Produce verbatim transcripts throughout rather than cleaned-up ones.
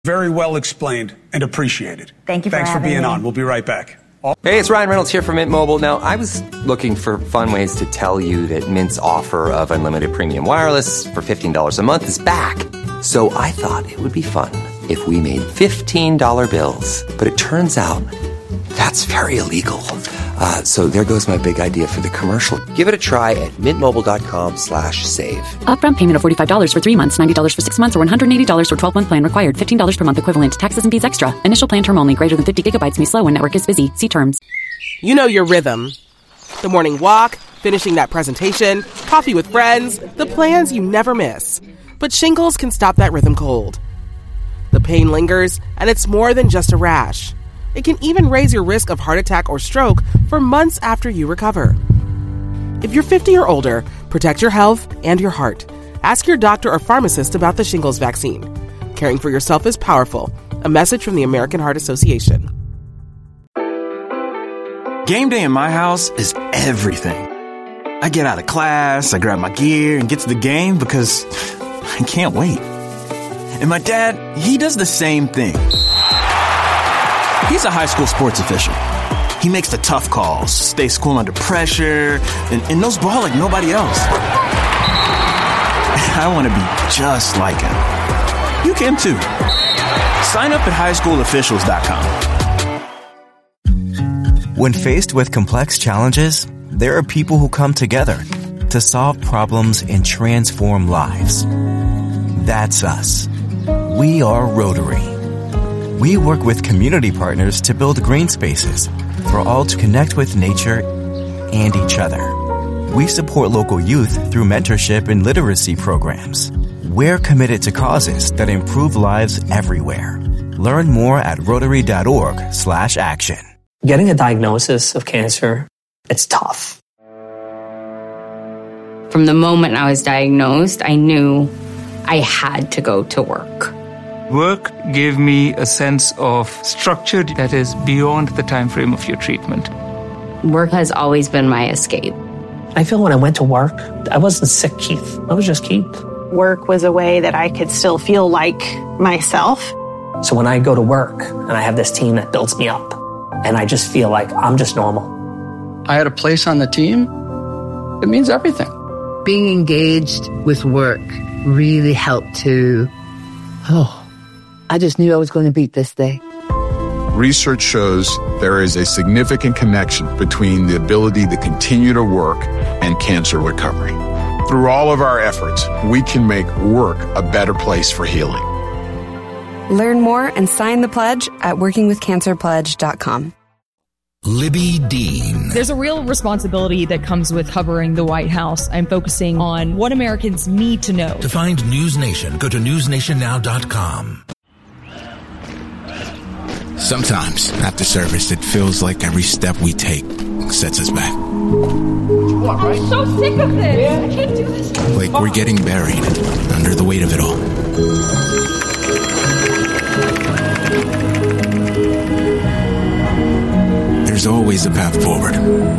Very well explained and appreciated. Thank you for Thanks for having being me. on. We'll be right back. Hey, it's Ryan Reynolds here from Mint Mobile. Now, I was looking for fun ways to tell you that Mint's offer of unlimited premium wireless for fifteen dollars a month is back. So I thought it would be fun if we made fifteen dollar bills. But it turns out that's very illegal. Uh, so there goes my big idea for the commercial. Give it a try at mintmobile.com slash save. Upfront payment of forty-five dollars for three months, ninety dollars for six months, or one hundred eighty dollars for twelve-month plan required. fifteen dollars per month equivalent. Taxes and fees extra. Initial plan term only. Greater than fifty gigabytes may slow when network is busy. See terms. You know your rhythm. The morning walk, finishing that presentation, coffee with friends, the plans you never miss. But shingles can stop that rhythm cold. The pain lingers, and it's more than just a rash. It can even raise your risk of heart attack or stroke for months after you recover. If you're fifty or older, protect your health and your heart. Ask your doctor or pharmacist about the shingles vaccine. Caring for yourself is powerful. A message from the American Heart Association. Game day in my house is everything. I get out of class, I grab my gear, and get to the game because I can't wait. And my dad, he does the same thing. He's a high school sports official. He makes the tough calls, stays cool under pressure, and, and knows ball like nobody else. I want to be just like him. You can too. Sign up at high school officials dot com. When faced with complex challenges, there are people who come together to solve problems and transform lives. That's us. We are Rotary. We work with community partners to build green spaces for all to connect with nature and each other. We support local youth through mentorship and literacy programs. We're committed to causes that improve lives everywhere. Learn more at rotary.org slash action. Getting a diagnosis of cancer, it's tough. From the moment I was diagnosed, I knew I had to go to work. Work gave me a sense of structure that is beyond the time frame of your treatment. Work has always been my escape. I feel when I went to work, I wasn't sick, Keith. I was just Keith. Work was a way that I could still feel like myself. So when I go to work and I have this team that builds me up, and I just feel like I'm just normal. I had a place on the team. It means everything. Being engaged with work really helped to, oh, I just knew I was going to beat this day. Research shows there is a significant connection between the ability to continue to work and cancer recovery. Through all of our efforts, we can make work a better place for healing. Learn more and sign the pledge at working with cancer pledge dot com. Libby Dean. There's a real responsibility that comes with covering the White House. I'm focusing on what Americans need to know. To find News Nation, go to news nation now dot com. Sometimes, after service, it feels like every step we take sets us back. I'm so sick of this. I can't do this. Like we're getting buried under the weight of it all. There's always a path forward.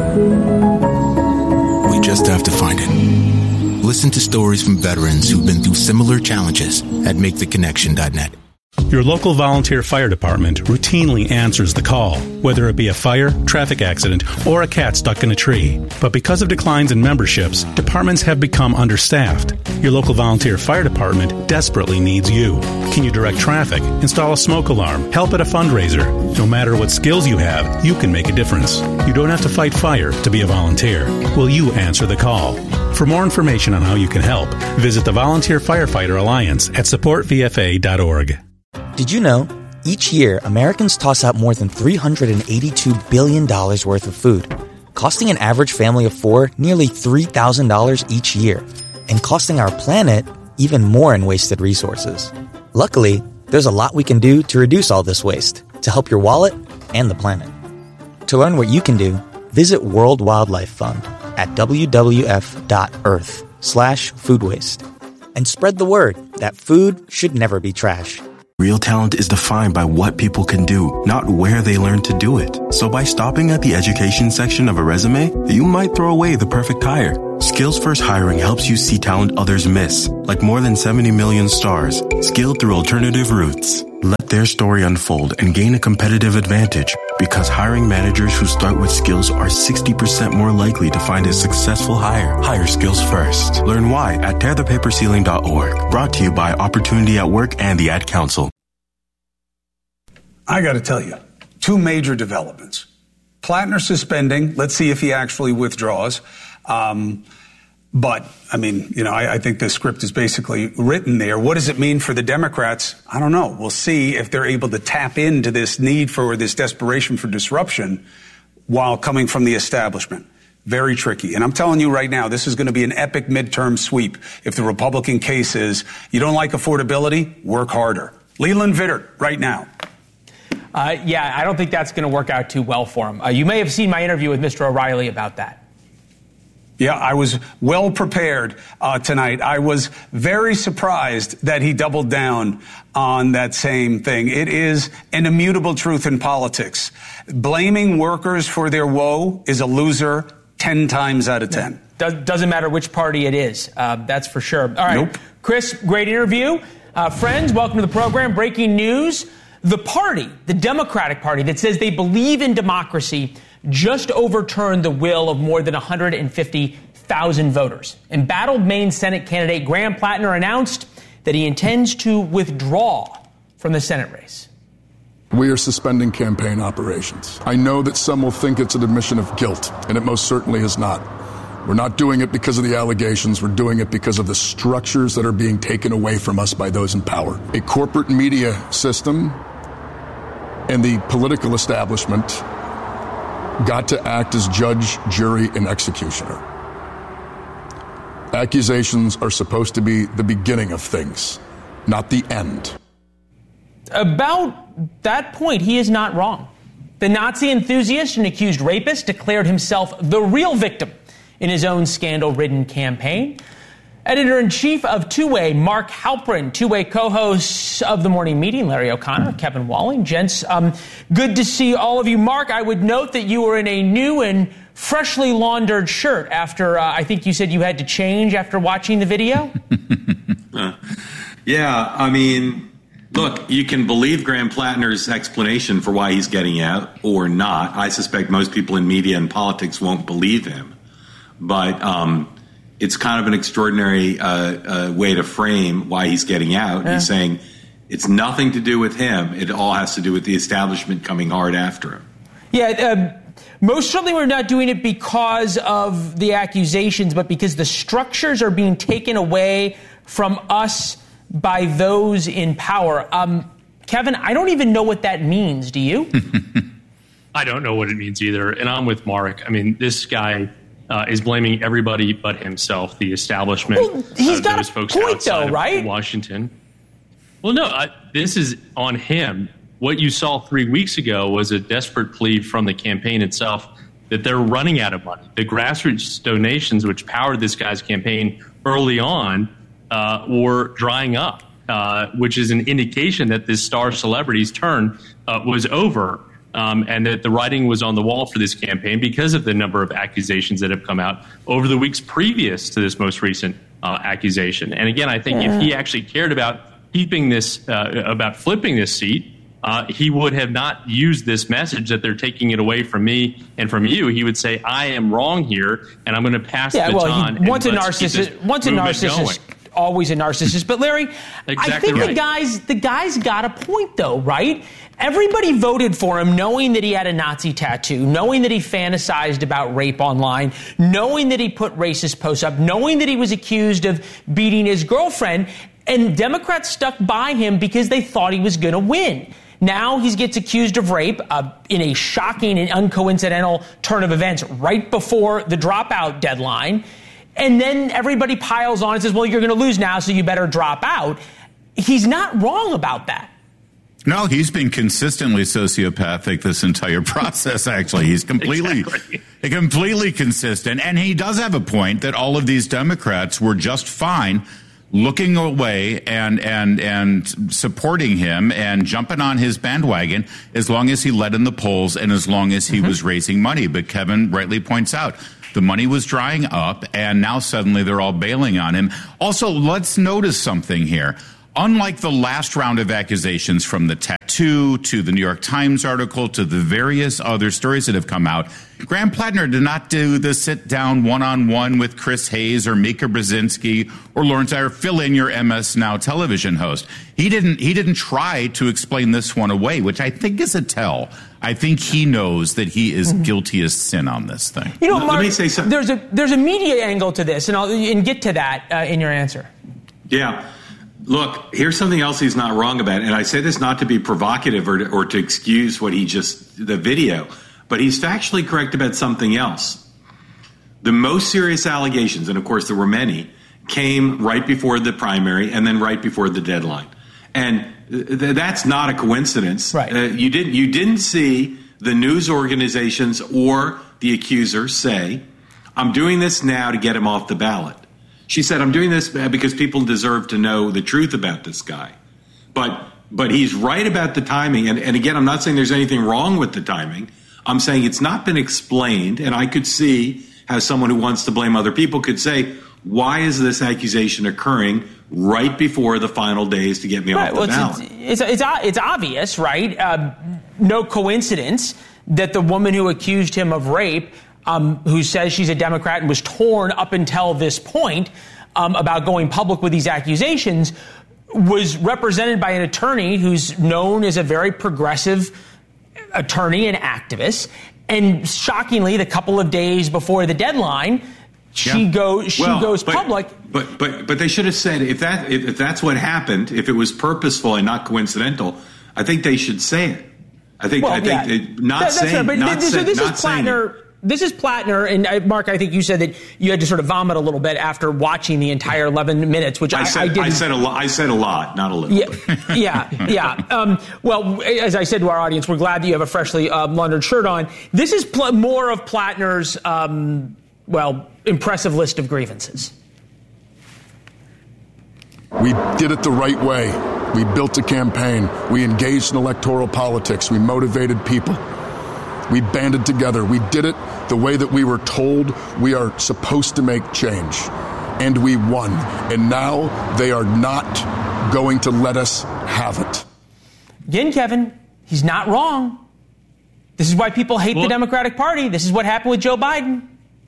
We just have to find it. Listen to stories from veterans who've been through similar challenges at make the connection dot net. Your local volunteer fire department routinely answers the call, whether it be a fire, traffic accident, or a cat stuck in a tree. But because of declines in memberships, departments have become understaffed. Your local volunteer fire department desperately needs you. Can you direct traffic, install a smoke alarm, help at a fundraiser? No matter what skills you have, you can make a difference. You don't have to fight fire to be a volunteer. Will you answer the call? For more information on how you can help, visit the Volunteer Firefighter Alliance at support v f a dot org. Did you know, each year, Americans toss out more than three hundred eighty-two billion dollars worth of food, costing an average family of four nearly three thousand dollars each year, and costing our planet even more in wasted resources. Luckily, there's a lot we can do to reduce all this waste, to help your wallet and the planet. To learn what you can do, visit World Wildlife Fund at w w f dot earth slash food waste. And spread the word that food should never be trash. Real talent is defined by what people can do, not where they learn to do it. So by stopping at the education section of a resume, you might throw away the perfect hire. Skills Skills First Hiring helps you see talent others miss, like more than seventy million stars, skilled through alternative routes. Let their story unfold and gain a competitive advantage, because hiring managers who start with skills are sixty percent more likely to find a successful hire. Hire skills first. Learn why at tear the paper ceiling dot org. Brought to you by Opportunity at Work and the Ad Council. I got to tell you, two major developments. Plattner suspending. Let's see if he actually withdraws. Um, but, I mean, you know, I, I think the script is basically written there. What does it mean for the Democrats? I don't know. We'll see if they're able to tap into this need for, this desperation for disruption while coming from the establishment. Very tricky. And I'm telling you right now, this is going to be an epic midterm sweep. If the Republican case is, you don't like affordability, work harder. Leland Vittert, right now. Uh, yeah, I don't think that's going to work out too well for him. Uh, you may have seen my interview with Mister O'Reilly about that. Yeah, I was well prepared uh, tonight. I was very surprised that he doubled down on that same thing. It is an immutable truth in politics. Blaming workers for their woe is a loser ten times out of ten. Does, doesn't matter which party it is. Uh, that's for sure. All right, nope. Chris, great interview. Uh, friends, welcome to the program. Breaking news. The party, the Democratic Party, that says they believe in democracy just overturned the will of more than one hundred fifty thousand voters. Embattled Maine Senate candidate Graham Plattner announced that he intends to withdraw from the Senate race. We are suspending campaign operations. I know that some will think it's an admission of guilt, and it most certainly is not. We're not doing it because of the allegations. We're doing it because of the structures that are being taken away from us by those in power. A corporate media system and the political establishment got to act as judge, jury, and executioner. Accusations are supposed to be the beginning of things, not the end. About that point, he is not wrong. The Nazi enthusiast and accused rapist declared himself the real victim in his own scandal-ridden campaign. Editor-in-chief of Two-Way, Mark Halperin, Two-Way co-hosts of The Morning Meeting, Larry O'Connor, Kevin Walling. Gents, um, good to see all of you. Mark, I would note that you were in a new and freshly laundered shirt after, uh, I think you said you had to change after watching the video? uh, yeah, I mean, look, you can believe Graham Plattner's explanation for why he's getting out or not. I suspect most people in media and politics won't believe him. But um, it's kind of an extraordinary uh, uh, way to frame why he's getting out. Yeah. He's saying it's nothing to do with him. It all has to do with the establishment coming hard after him. Yeah, uh, most certainly we're not doing it because of the accusations, but because the structures are being taken away from us by those in power. Um, Kevin, I don't even know what that means. Do you? I don't know what it means either. And I'm with Mark. I mean, this guy uh, is blaming everybody but himself, the establishment. Well, he's uh, got those a folks point, outside though, right? Of Washington. Well, no, I, this is on him. What you saw three weeks ago was a desperate plea from the campaign itself that they're running out of money. The grassroots donations, which powered this guy's campaign early on, uh, were drying up, uh, which is an indication that this star celebrity's turn uh, was over, um, and that the writing was on the wall for this campaign because of the number of accusations that have come out over the weeks previous to this most recent uh, accusation. And again, I think yeah. if he actually cared about keeping this, uh, about flipping this seat, Uh, he would have not used this message that they're taking it away from me and from you. He would say, I am wrong here, and I'm going to pass yeah, the well, baton. He, once a narcissist, once a narcissist, always a narcissist. But Larry, exactly I think right. the guys, the guys got a point, though, right? Everybody voted for him knowing that he had a Nazi tattoo, knowing that he fantasized about rape online, knowing that he put racist posts up, knowing that he was accused of beating his girlfriend. And Democrats stuck by him because they thought he was going to win. Now he gets accused of rape uh, in a shocking and uncoincidental turn of events right before the dropout deadline. And then everybody piles on and says, well, you're going to lose now, so you better drop out. He's not wrong about that. No, he's been consistently sociopathic this entire process, actually. He's completely, exactly. completely consistent. And he does have a point that all of these Democrats were just fine looking away and and and supporting him and jumping on his bandwagon as long as he led in the polls and as long as he mm-hmm. was raising money. But Kevin rightly points out, The money was drying up, and now suddenly they're all bailing on him. Also, let's notice something here. Unlike the last round of accusations, from the tattoo to the New York Times article to the various other stories that have come out, Graham Plattner did not do the sit-down one-on-one with Chris Hayes or Mika Brzezinski or Lawrence Iyer, fill in your M S Now television host. He didn't, he didn't try to explain this one away, which I think is a tell. I think he knows that he is mm-hmm. guilty as sin on this thing. You know, Mark, let me say something. There's a, there's a media angle to this, and I'll and get to that uh, in your answer. Yeah. Look, here's something else he's not wrong about, and I say this not to be provocative or to, or to excuse what he just, the video, but he's factually correct about something else. The most serious allegations, and of course there were many, came right before the primary and then right before the deadline. And th- that's not a coincidence. Right. Uh, you didn't, you didn't see the news organizations or the accusers say, I'm doing this now to get him off the ballot. She said, I'm doing this because people deserve to know the truth about this guy. But but he's right about the timing. And, and again, I'm not saying there's anything wrong with the timing. I'm saying it's not been explained. And I could see how someone who wants to blame other people could say, why is this accusation occurring right before the final days to get me right, off the well, ballot? It's, it's, it's, it's obvious, right? Uh, no coincidence that the woman who accused him of rape, Um, who says she's a Democrat and was torn up until this point um, about going public with these accusations, was represented by an attorney who's known as a very progressive attorney and activist. And shockingly, the couple of days before the deadline, she yeah. goes she well, goes but, public. But but but they should have said if that if, if that's what happened, if it was purposeful and not coincidental, I think they should say it. I think well, I think yeah. it, not that, saying right, but not this, say, so this not is Plattner. This is Plattner, and uh, Mark, I think you said that you had to sort of vomit a little bit after watching the entire eleven minutes, which I, I said. I, didn't. I said a lot. I said a lot, not a little. Yeah, bit. yeah, yeah. Um, well, as I said to our audience, we're glad that you have a freshly uh, laundered shirt on. This is pl- more of Plattner's, um, well, impressive list of grievances. We did it the right way. We built a campaign. We engaged in electoral politics. We motivated people. We banded together. We did it the way that we were told we are supposed to make change. And we won. And now they are not going to let us have it. Again, Kevin, he's not wrong. This is why people hate well, the Democratic Party. This is what happened with Joe Biden.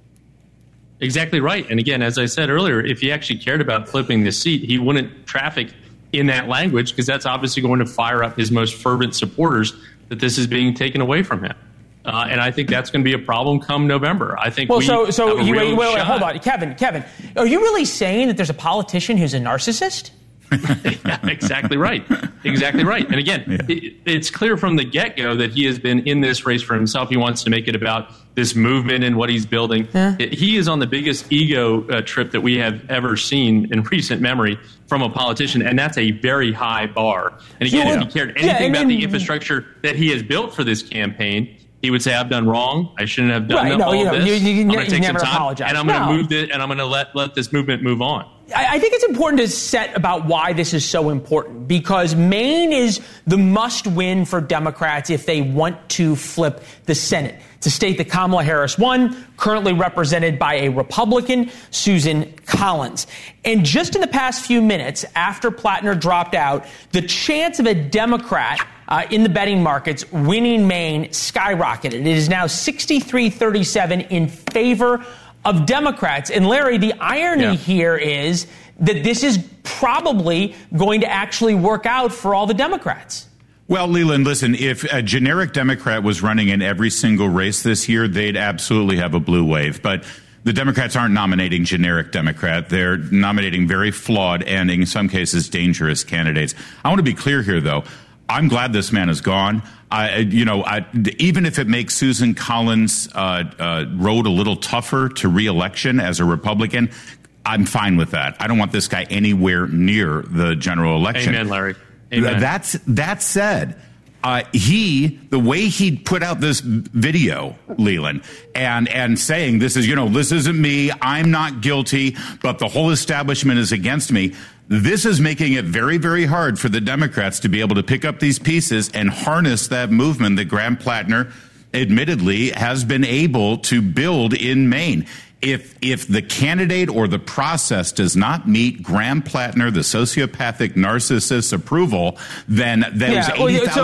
Exactly right. And again, as I said earlier, if he actually cared about flipping the seat, he wouldn't traffic in that language, because that's obviously going to fire up his most fervent supporters that this is being taken away from him. Uh, and I think that's going to be a problem come November. I think well, we so so have a you, real wait, wait, wait, shot. hold on, Kevin, Kevin, are you really saying that there's a politician who's a narcissist? Yeah, exactly right. Exactly right. And again, yeah. it, it's clear from the get-go that he has been in this race for himself. He wants to make it about this movement and what he's building. Yeah. It, he is on the biggest ego uh, trip that we have ever seen in recent memory from a politician, and that's a very high bar. And again, yeah. if he cared anything yeah, and, about and, the infrastructure that he has built for this campaign, he would say, I've done wrong. I shouldn't have done right, no, all you know, this. You, you, I'm going to take some time, apologize. and I'm no. going to move it, and I'm going to let let this movement move on. I, I think it's important to set about why this is so important, because Maine is the must-win for Democrats if they want to flip the Senate. It's a state that Kamala Harris won, currently represented by a Republican, Susan Collins. And just in the past few minutes after Plattner dropped out, the chance of a Democrat uh, in the betting markets winning Maine skyrocketed. It is now sixty-three thirty-seven in favor of Democrats. And Larry, the irony yeah. here is that this is probably going to actually work out for all the Democrats. Well, Leland, listen, if a generic Democrat was running in every single race this year, they'd absolutely have a blue wave. But the Democrats aren't nominating generic Democrat. They're nominating very flawed and, in some cases, dangerous candidates. I want to be clear here, though. I'm glad this man is gone. I, you know, I, even if it makes Susan Collins' uh, uh, road a little tougher to re-election as a Republican, I'm fine with that. I don't want this guy anywhere near the general election. Amen, Larry. Amen. That's that said, uh, he the way he put out this video, Leland, and and saying this is you know this isn't me. I'm not guilty, but the whole establishment is against me. This is making it very, very hard for the Democrats to be able to pick up these pieces and harness that movement that Graham Plattner admittedly, has been able to build in Maine. If if the candidate or the process does not meet Graham Plattner, the sociopathic narcissist's approval, then those yeah, well, eighty thousand